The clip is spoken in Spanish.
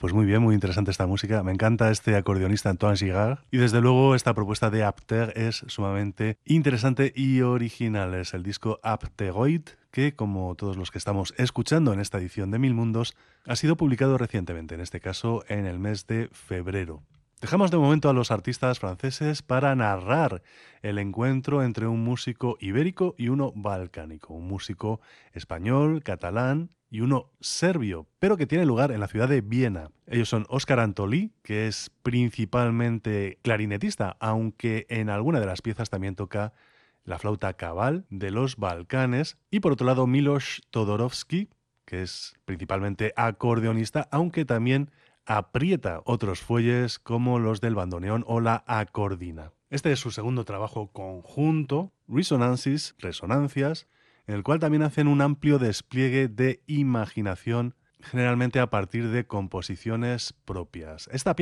Pues muy bien, muy interesante esta música. Me encanta este acordeonista Antoine Girard. Y desde luego esta propuesta de Apter es sumamente interesante y original. Es el disco Apteroid, que como todos los que estamos escuchando en esta edición de Mil Mundos, ha sido publicado recientemente, en este caso en el mes de febrero. Dejamos de momento a los artistas franceses para narrar el encuentro entre un músico ibérico y uno balcánico, un músico español, catalán y uno serbio, pero que tiene lugar en la ciudad de Viena. Ellos son Óscar Antolí, que es principalmente clarinetista, aunque en alguna de las piezas también toca la flauta cabal de los Balcanes, y por otro lado Milos Todorovsky, que es principalmente acordeonista, aunque también aprieta otros fuelles como los del bandoneón o la acordina. Este es su segundo trabajo conjunto, Resonances, Resonancias, en el cual también hacen un amplio despliegue de imaginación, generalmente a partir de composiciones propias. Esta